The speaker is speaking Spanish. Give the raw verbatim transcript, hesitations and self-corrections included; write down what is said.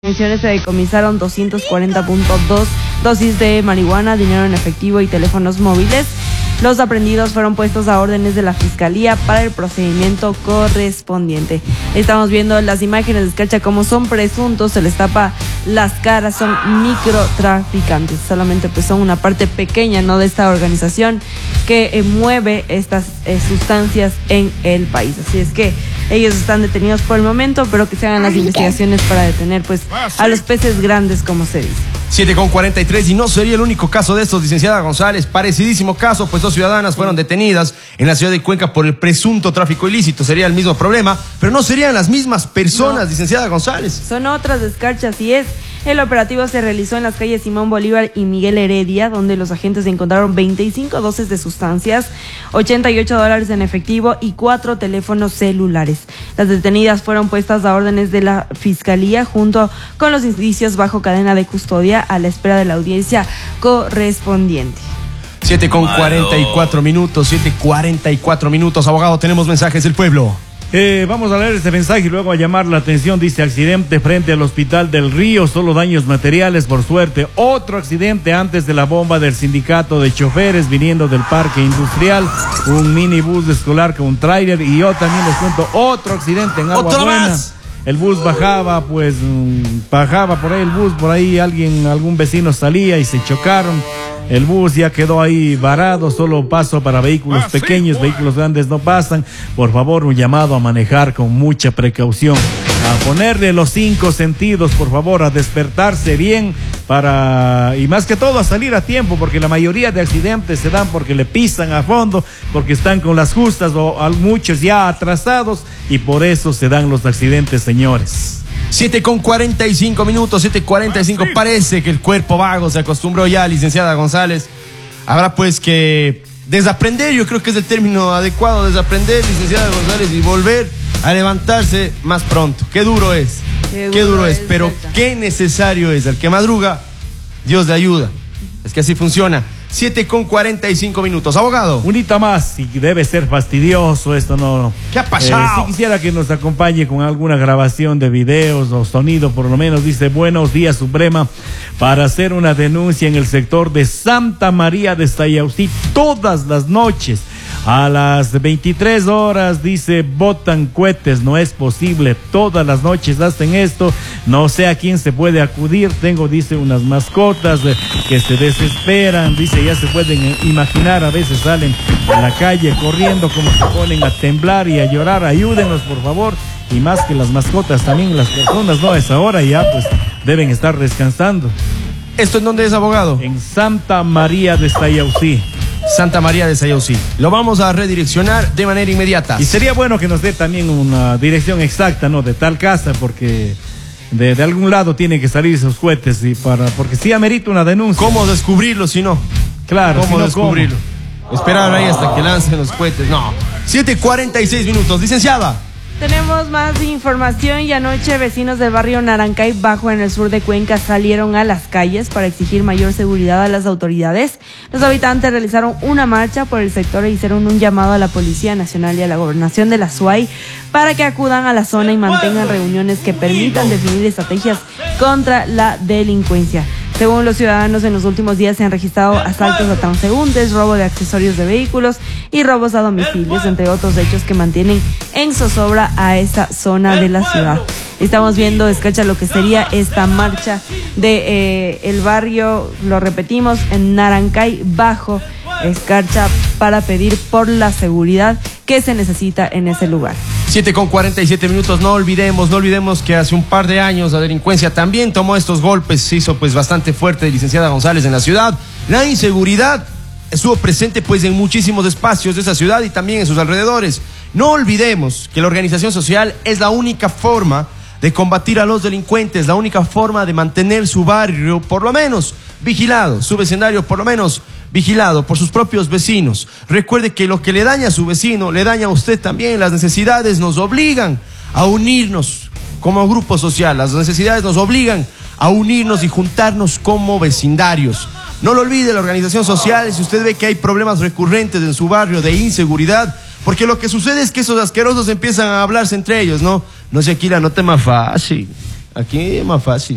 Se decomisaron doscientos cuarenta punto dos dosis de marihuana, dinero en efectivo y teléfonos móviles. Los aprendidos fueron puestos a órdenes de la Fiscalía para el procedimiento correspondiente. Estamos viendo las imágenes de Escarcha como son presuntos, se les tapa las caras, son microtraficantes. Solamente pues son una parte pequeña, ¿no?, de esta organización que eh, mueve estas eh, sustancias en el país. Así es que ellos están detenidos por el momento, pero que se hagan las investigaciones para detener pues a los peces grandes, como se dice. siete con cuarenta y tres, y no sería el único caso de estos, licenciada González. Parecidísimo caso, pues dos ciudadanas fueron detenidas en la ciudad de Cuenca por el presunto tráfico ilícito. Sería el mismo problema, pero no serían las mismas personas, no, licenciada González. Son otras Escarchas, así es. El operativo se realizó en las calles Simón Bolívar y Miguel Heredia, donde los agentes encontraron veinticinco dosis de sustancias, ochenta y ocho dólares en efectivo y cuatro teléfonos celulares. Las detenidas fueron puestas a órdenes de la Fiscalía junto con los indicios bajo cadena de custodia a la espera de la audiencia correspondiente. siete con cuarenta y cuatro minutos, siete cuarenta y cuatro minutos. Abogado, tenemos mensajes del pueblo. Eh, vamos a leer este mensaje y luego a llamar la atención. Dice: accidente frente al Hospital del Río, solo daños materiales por suerte. Otro accidente antes de la bomba del sindicato de choferes viniendo del parque industrial, un minibús escolar con un tráiler. Y yo también les cuento otro accidente en Agua Buena. Más. El bus bajaba, pues bajaba por ahí el bus, por ahí alguien, algún vecino salía y se chocaron. El bus ya quedó ahí varado, solo paso para vehículos pequeños, vehículos grandes no pasan. Por favor, un llamado a manejar con mucha precaución, a ponerle los cinco sentidos, por favor, a despertarse bien para, y más que todo a salir a tiempo, porque la mayoría de accidentes se dan porque le pisan a fondo, porque están con las justas o muchos ya atrasados, y por eso se dan los accidentes, señores. siete con cuarenta y cinco minutos, siete cuarenta y cinco. Parece que el cuerpo vago se acostumbró ya, licenciada González. Habrá pues que desaprender, yo creo que es el término adecuado, desaprender, licenciada González, y volver a levantarse más pronto. Qué duro es, qué duro, qué duro es, es, pero verdad. Qué necesario es. Al que madruga, Dios le ayuda. Es que así funciona. siete con cuarenta y cinco minutos. Abogado. Unita más, y debe ser fastidioso esto, no. ¿Qué ha pasado? Eh, si quisiera que nos acompañe con alguna grabación de videos o sonido, por lo menos. Dice: buenos días, Suprema, para hacer una denuncia en el sector de Santa María de Sayausí todas las noches. A las veintitrés horas, dice, botan cohetes, no es posible, todas las noches hacen esto, no sé a quién se puede acudir, tengo, dice, unas mascotas eh, que se desesperan, dice, ya se pueden imaginar, a veces salen a la calle corriendo, como se ponen a temblar y a llorar, ayúdenos por favor, y más que las mascotas, también las personas, no, a esa hora ya pues deben estar descansando. ¿Esto en dónde es, abogado? En Santa María de Sayausí. Santa María de Sayausí. Lo vamos a redireccionar de manera inmediata. Y sería bueno que nos dé también una dirección exacta, ¿no?, de tal casa, porque de, de algún lado tienen que salir esos cohetes, y para, porque sí amerita una denuncia. ¿Cómo descubrirlo si no? Claro, ¿cómo si no, descubrirlo? ¿cómo? Esperar ahí hasta que lancen los cohetes. No. siete cuarenta y seis minutos. Licenciada. Tenemos más información y anoche vecinos del barrio Narancay Bajo en el sur de Cuenca salieron a las calles para exigir mayor seguridad a las autoridades. Los habitantes realizaron una marcha por el sector e hicieron un llamado a la Policía Nacional y a la Gobernación de la SUAY para que acudan a la zona y mantengan reuniones que permitan definir estrategias contra la delincuencia. Según los ciudadanos, en los últimos días se han registrado asaltos a transeúntes, robo de accesorios de vehículos y robos a domicilios, entre otros hechos que mantienen en zozobra a esa zona de la ciudad. Estamos viendo, Escarcha, lo que sería esta marcha de eh, el barrio, lo repetimos, en Narancay Bajo, Escarcha, para pedir por la seguridad que se necesita en ese lugar. siete con cuarenta y siete minutos. No olvidemos, no olvidemos que hace un par de años la delincuencia también tomó estos golpes, se hizo pues bastante fuerte, licenciada González, en la ciudad. La inseguridad estuvo presente pues en muchísimos espacios de esa ciudad y también en sus alrededores. No olvidemos que la organización social es la única forma de combatir a los delincuentes, la única forma de mantener su barrio por lo menos vigilado, su vecindario por lo menos vigilado por sus propios vecinos. Recuerde que lo que le daña a su vecino, le daña a usted también. Las necesidades nos obligan a unirnos como grupo social, las necesidades nos obligan a unirnos y juntarnos como vecindarios. No lo olvide, la organización social, si usted ve que hay problemas recurrentes en su barrio de inseguridad, porque lo que sucede es que esos asquerosos empiezan a hablarse entre ellos, ¿no? No sé, aquí la nota es más fácil, aquí es más fácil.